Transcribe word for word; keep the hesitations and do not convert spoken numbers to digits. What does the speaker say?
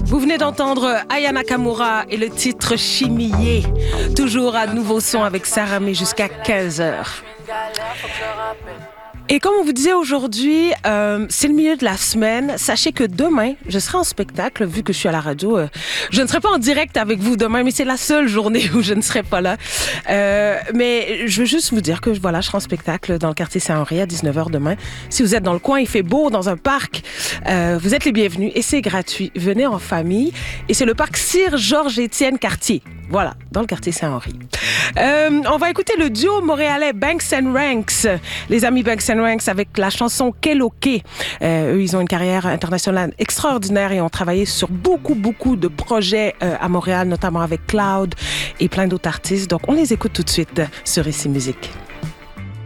Vous venez d'entendre Aya Nakamura et le titre Chimillé. Toujours à nouveau son avec Sarah May jusqu'à quinze heures. Et comme on vous disait aujourd'hui, euh, c'est le milieu de la semaine. Sachez que demain, je serai en spectacle, vu que je suis à la radio. Euh, je ne serai pas en direct avec vous demain, mais c'est la seule journée où je ne serai pas là. Euh, mais je veux juste vous dire que voilà, je serai en spectacle dans le quartier Saint-Henri à dix-neuf heures demain. Si vous êtes dans le coin, il fait beau, dans un parc, euh, vous êtes les bienvenus et c'est gratuit. Venez en famille. Et c'est le parc Sir-Georges-Étienne Cartier. Voilà, dans le quartier Saint-Henri. Euh, on va écouter le duo montréalais Banks and Ranks. Les amis Banks and Ranks avec la chanson Keloke. Euh, eux, ils ont une carrière internationale extraordinaire et ont travaillé sur beaucoup, beaucoup de projets euh, à Montréal, notamment avec Cloud et plein d'autres artistes. Donc, on les écoute tout de suite sur Ici Musique.